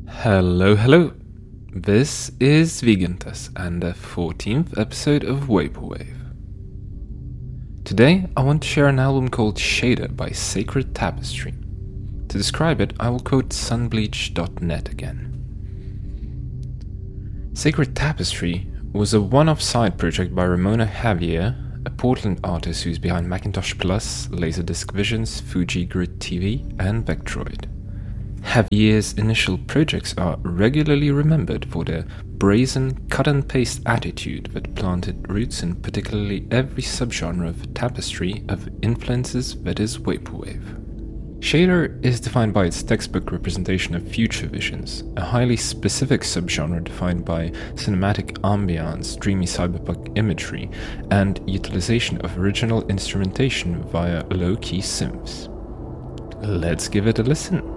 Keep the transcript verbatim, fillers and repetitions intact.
Hello, hello. This is Vigantas and the fourteenth episode of Vaporwave. Today, I want to share an album called Shader by Sacred Tapestry. To describe it, I will quote sunbleach dot net again. Sacred Tapestry was a one-off side project by Ramona Javier, a Portland artist who's behind Macintosh Plus, Laserdisc Visions, Fuji Grid T V, and Vectroid. Javier's initial projects are regularly remembered for their brazen cut-and-paste attitude that planted roots in particularly every subgenre of tapestry of influences that is Vaporwave. Shader is defined by its textbook representation of future visions, a highly specific subgenre defined by cinematic ambience, dreamy cyberpunk imagery, and utilization of original instrumentation via low-key synths. Let's give it a listen.